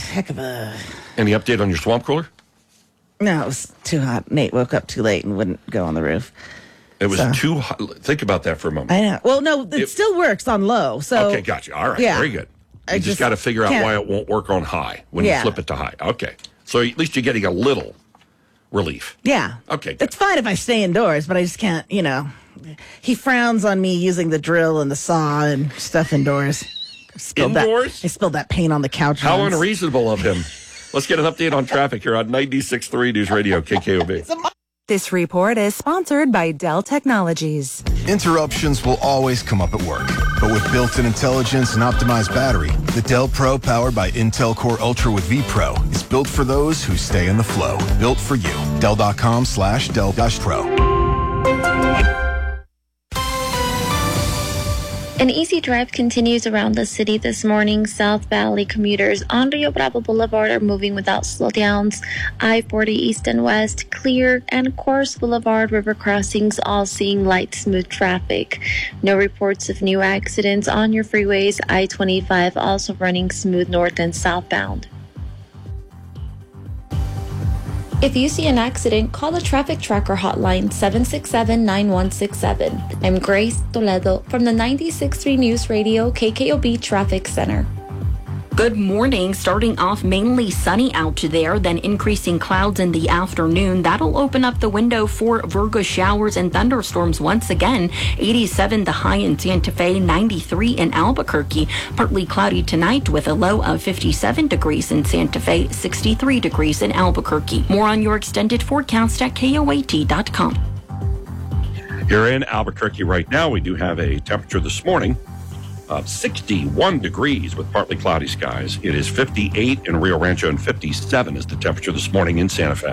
heck of a... Any update on your swamp cooler? No, it was too hot. Nate woke up too late and wouldn't go on the roof. It was too hot. Think about that for a moment. I know. Well, no, it still works on low. So okay, gotcha. All right, very good. You just got to figure out why it won't work on high when you flip it to high. Okay. So at least you're getting a little relief. Yeah. Okay, good. It's fine if I stay indoors, but I just can't, He frowns on me using the drill and the saw and stuff indoors. Indoors? I spilled that paint on the couch. How unreasonable of him. Let's get an update on traffic here on 96.3 News Radio, KKOB. This report is sponsored by Dell Technologies. Interruptions will always come up at work. But with built-in intelligence and optimized battery, the Dell Pro powered by Intel Core Ultra with vPro is built for those who stay in the flow. Built for you. Dell.com/Dell-Pro. An easy drive continues around the city this morning. South Valley commuters on Rio Bravo Boulevard are moving without slowdowns. I-40 east and west clear, and Course Boulevard river crossings all seeing light, smooth traffic. No reports of new accidents on your freeways. I-25 also running smooth north and southbound. If you see an accident, call the Traffic Tracker hotline 767-9167. I'm Grace Toledo from the 96.3 News Radio KKOB Traffic Center. Good morning. Starting off mainly sunny out there, then increasing clouds in the afternoon. That'll open up the window for Virgo showers and thunderstorms once again. 87 the high in Santa Fe, 93 in Albuquerque. Partly cloudy tonight with a low of 57 degrees in Santa Fe, 63 degrees in Albuquerque. More on your extended forecast at KOAT.com. You're in Albuquerque right now. We do have a temperature this morning of 61 degrees with partly cloudy skies. It is 58 in Rio Rancho and 57 is the temperature this morning in Santa Fe.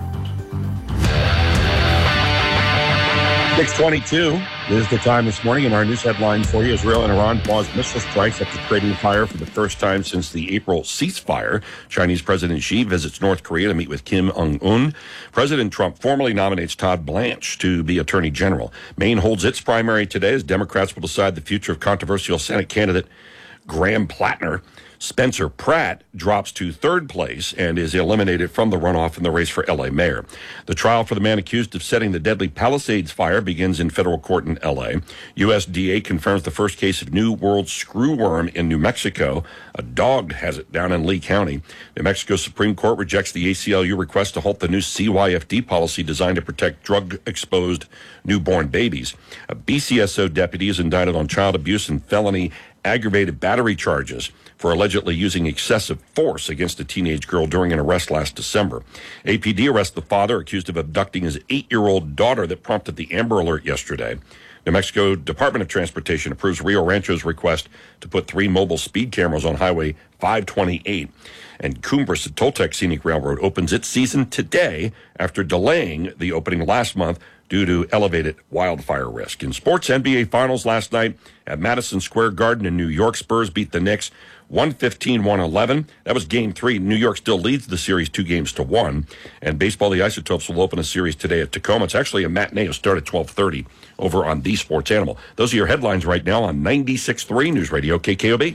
6:22 is the time this morning, and our news headline for you: Israel and Iran pause missile strikes after trading fire for the first time since the April ceasefire. Chinese President Xi visits North Korea to meet with Kim Jong-un. President Trump formally nominates Todd Blanche to be Attorney General. Maine holds its primary today as Democrats will decide the future of controversial Senate candidate Graham Plattner. Spencer Pratt drops to third place and is eliminated from the runoff in the race for L.A. mayor. The trial for the man accused of setting the deadly Palisades fire begins in federal court in L.A. USDA confirms the first case of New World screwworm in New Mexico. A dog has it down in Lee County. New Mexico Supreme Court rejects the ACLU request to halt the new CYFD policy designed to protect drug-exposed newborn babies. A BCSO deputy is indicted on child abuse and felony aggravated battery charges for allegedly using excessive force against a teenage girl during an arrest last December. APD arrests the father accused of abducting his 8-year-old daughter that prompted the Amber Alert yesterday. New Mexico Department of Transportation approves Rio Rancho's request to put 3 mobile speed cameras on Highway 528. And Cumbres Toltec Scenic Railroad opens its season today after delaying the opening last month due to elevated wildfire risk. In sports, NBA Finals last night at Madison Square Garden in New York, Spurs beat the Knicks 115-111. That was Game 3. New York still leads the series 2-1. And baseball, the Isotopes will open a series today at Tacoma. It's actually a matinee. It'll start at 12:30 over on The Sports Animal. Those are your headlines right now on 96.3 News Radio KKOB.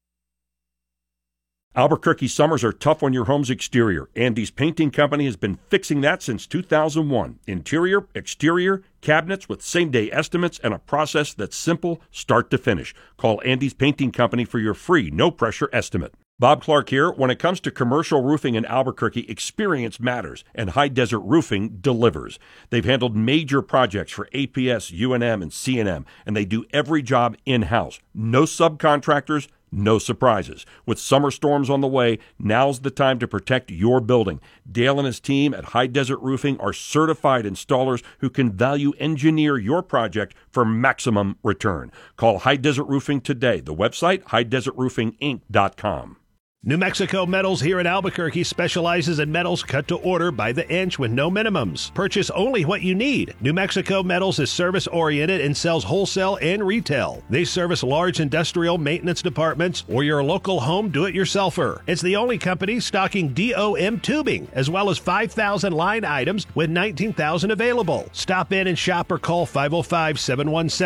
Albuquerque summers are tough on your home's exterior. Andy's Painting Company has been fixing that since 2001. Interior, exterior, cabinets with same-day estimates and a process that's simple start to finish. Call Andy's Painting Company for your free, no-pressure estimate. Bob Clark here. When it comes to commercial roofing in Albuquerque, experience matters, and High Desert Roofing delivers. They've handled major projects for APS, UNM, and CNM, and they do every job in-house. No subcontractors, no surprises. With summer storms on the way, now's the time to protect your building. Dale and his team at High Desert Roofing are certified installers who can value engineer your project for maximum return. Call High Desert Roofing today. The website, highdesertroofinginc.com. New Mexico Metals here in Albuquerque specializes in metals cut to order by the inch with no minimums. Purchase only what you need. New Mexico Metals is service-oriented and sells wholesale and retail. They service large industrial maintenance departments or your local home do-it-yourselfer. It's the only company stocking DOM tubing, as well as 5,000 line items with 19,000 available. Stop in and shop or call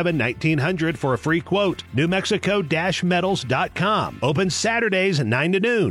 505-717-1900 for a free quote. NewMexico-metals.com. Open Saturdays 9 to noon.